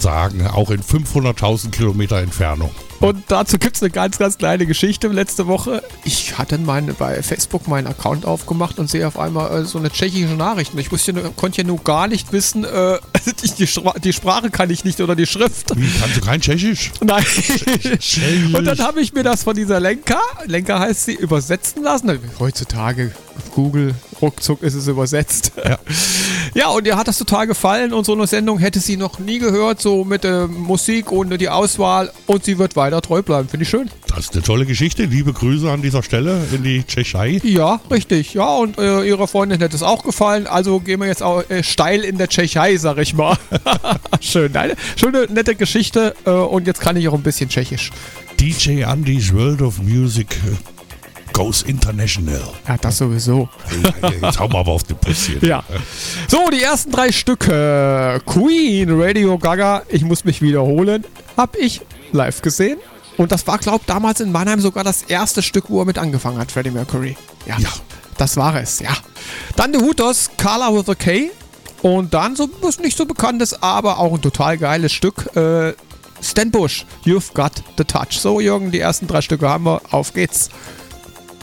sagen, auch in 500.000 Kilometer Entfernung. Und dazu gibt es eine ganz, ganz kleine Geschichte. Letzte Woche, ich hatte bei Facebook meinen Account aufgemacht und sehe auf einmal so eine tschechische Nachricht. Und ich konnte ja nur gar nicht wissen, die Sprache kann ich nicht oder die Schrift. Wie, kannst du kein Tschechisch? Nein. Tschechisch. Und dann habe ich mir das von dieser Lenka heißt sie, übersetzen lassen. Heutzutage Google, ruckzuck ist es übersetzt. Ja. Ja, und ihr hat das total gefallen und so eine Sendung hätte sie noch nie gehört, so mit Musik und die Auswahl, und sie wird weiter treu bleiben. Finde ich schön. Das ist eine tolle Geschichte. Liebe Grüße an dieser Stelle in die Tschechei. Ja, richtig. Ja, und ihrer Freundin hätte es auch gefallen. Also gehen wir jetzt auch steil in der Tschechei, sag ich mal. Schön. Eine schöne, nette Geschichte. Und jetzt kann ich auch ein bisschen Tschechisch. DJ Andy's World of Music goes international. Ja, das sowieso. Jetzt hauen wir aber auf den Puss hier. Ja. So, die ersten 3 Stücke. Queen, Radio Gaga, ich muss mich wiederholen, habe ich live gesehen. Und das war, glaube ich, damals in Mannheim sogar das erste Stück, wo er mit angefangen hat, Freddie Mercury. Ja. Das war es, ja. Dann The Hooters, Carla with a K. Und dann so was nicht so bekanntes, aber auch ein total geiles Stück. Stan Bush, You've Got the Touch. So, Jürgen, die ersten 3 Stücke haben wir. Auf geht's.